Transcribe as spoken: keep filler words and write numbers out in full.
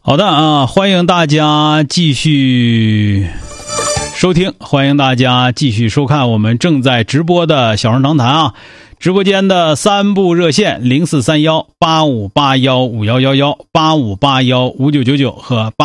好的啊，欢迎大家继续收听，欢迎大家继续收看我们正在直播的小声长谈啊，直播间的三部热线零四三幺八五八幺五幺幺幺、八五八幺五九九九和八